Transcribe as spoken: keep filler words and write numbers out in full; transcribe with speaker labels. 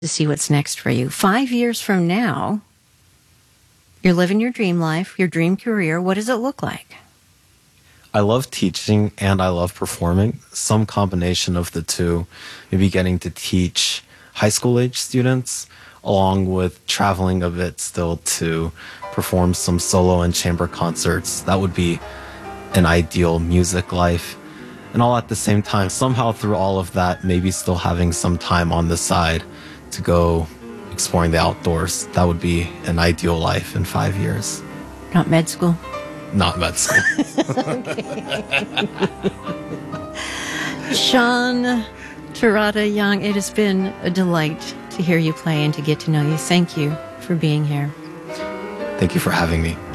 Speaker 1: to see what's next for you. Five years from now, you're living your dream life, your dream career. What does it look like?
Speaker 2: I love teaching and I love performing. Some combination of the two. Maybe getting to teach high school age students along with traveling a bit still to perform some solo and chamber concerts. That would be an ideal music life. And all at the same time, somehow through all of that, maybe still having some time on the side to go exploring the outdoors. That would be an ideal life in five years.
Speaker 1: Not med school?
Speaker 2: Not med school.
Speaker 1: Sean Terada Young, it has been a delight to hear you play and to get to know you. Thank you for being here.
Speaker 2: Thank you for having me.